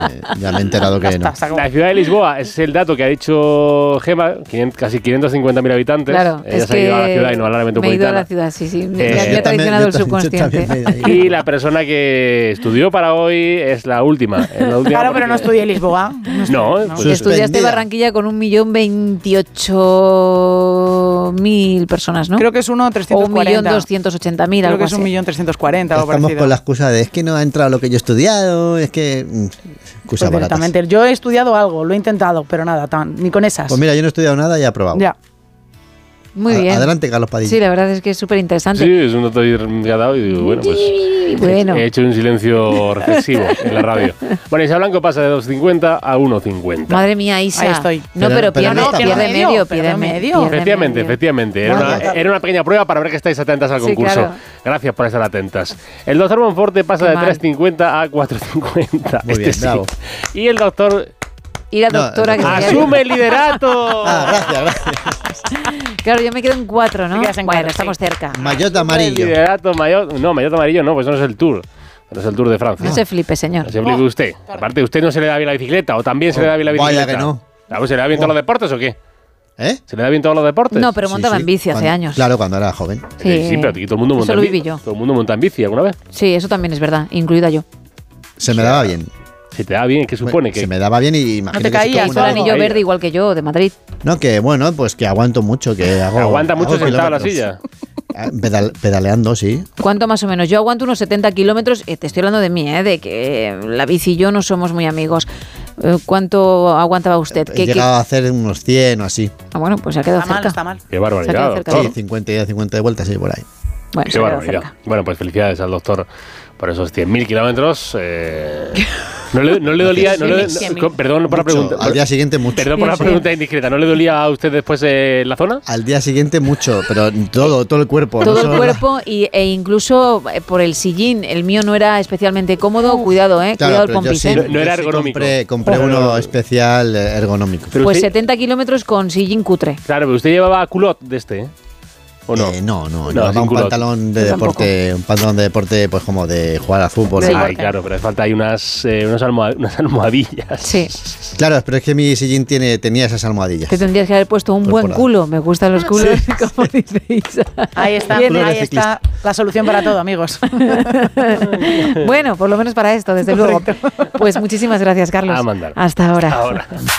Ya me he enterado que no. La ciudad de Lisboa es el dato que ha dicho Gemma, casi 550.000 habitantes. Claro, ella se ha ido a la ciudad y no a la área metropolitana. Me he ido a la ciudad, sí. Me había traicionado el subconsciente. Y la persona que estudió para hoy es la última. Claro, pero no estudié en Lisboa. No. Estudiaste Barranquilla con 1.028.000 personas, ¿no? Creo que es 1.340. O 1.280.000, Creo algo que es así. 1.340. Estamos con la excusa de es que no ha entrado lo que yo he estudiado, es que... Excusa Pues directamente. Yo he estudiado algo, lo he intentado, pero nada, ni con esas. Pues mira, yo no he estudiado nada y he aprobado. Ya. Muy bien. Adelante, Carlos Padilla. Sí, la verdad es que es súper interesante. Sí, es un dato que ha dado y digo, bueno, pues he hecho un silencio reflexivo en la radio. Bueno, Isa Blanco pasa de 2.50 a 1.50. Madre mía, Isa. Ahí estoy. No, pero pierde medio. Efectivamente. Era una pequeña prueba para ver que estáis atentas al concurso. Claro. Gracias por estar atentas. El doctor Monforte pasa de 3.50 a 4.50. Muy bien, bravo. Y el doctor... Y la doctora que ¡asume el liderato! Gracias. Claro, yo me quedo en 4, ¿no? Bueno, Bueno, estamos cerca. Maillot amarillo. El liderato, maillot amarillo no, pues no es el Tour. No es el Tour de Francia. No se flipe, señor. No se flipe usted. Aparte, ¿usted no se le da bien la bicicleta? ¿O también se le da bien la bicicleta? Vaya que no. Claro, ¿se le da bien todos los deportes o qué? ¿Eh? ¿Se le da bien todos los deportes? No, pero montaba en bici hace años. Claro, cuando era joven. Sí, pero aquí todo el mundo monta Eso lo en bici. viví yo. Todo el mundo monta en bici alguna vez. Sí, eso también es verdad, incluida yo. Se me daba bien. Si te da bien, ¿qué supone? Se me daba bien y imagínate. No te caías, Hizo el anillo verde igual que yo, de Madrid. No, que bueno, pues que aguanto mucho, que hago... Aguanta mucho sentado en la kilómetros. silla. Pedaleando, sí. ¿Cuánto más o menos? Yo aguanto unos 70 kilómetros, te estoy hablando de mí, de que la bici y yo no somos muy amigos. ¿Cuánto aguantaba usted? He llegado a hacer unos 100 o así. Ah, bueno, pues se ha quedado cerca. Está mal. Qué barbaridad, Sí, 50 de vueltas, sí, por ahí. Bueno, qué barbaridad. Bueno, pues felicidades al doctor por esos 100.000 kilómetros. ¿No le dolía? Perdón por la pregunta. Al día siguiente mucho. Perdón por la pregunta indiscreta. ¿No le dolía a usted después la zona? Al día siguiente mucho, pero todo el cuerpo. Todo el cuerpo e incluso por el sillín. El mío no era especialmente cómodo. Cuidado, Claro, cuidado el pompis. Sí, no era ergonómico. Compré uno especial ergonómico. Pero pues usted, 70 kilómetros con sillín cutre. Claro, pero usted llevaba culot de este, ¿o no? No, llevaba un pantalón de deporte, pues como de jugar al fútbol. Sí. Ay, claro, pero falta ahí unas almohadillas. Sí. Claro, pero es que mi sillín tenía esas almohadillas. Te tendrías que haber puesto un buen culo. Me gustan los culos, como dice Isa. Ahí está, la solución para todo, amigos. Bueno, por lo menos para esto, desde luego. Pues muchísimas gracias, Carlos. A mandar. Hasta ahora.